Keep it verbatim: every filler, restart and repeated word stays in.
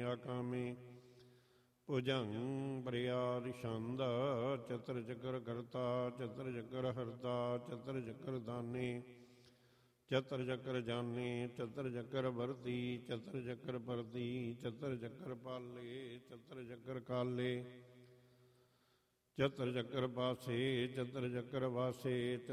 ਮਨਿਆ ਕਾਮੇ। ਭੁਜੰਗ ਬਰਿਆਦਿ ਛੰਦ ਚਤਰ ਚੱਕਰ ਕਰਤਾ ਚਤਰ ਚੱਕਰ ਹਰਤਾ ਚਤਰ ਚੱਕਰ ਦਾਨੀ ਚਤਰ ਚੱਕਰ ਜਾਨੀ ਚਤਰ ਚੱਕਰ ਵਰਤੀ ਚਤਰ ਚੱਕਰ ਪਰਤੀ ਚਤਰ ਚੱਕਰ ਪਾਲੇ ਚਤਰ ਚੱਕਰ ਕਾਲੇ ਚਤਰ ਚੱਕਰ ਪਾਸੇ ਚਤਰ ਚੱਕਰ ਵਾਸੇ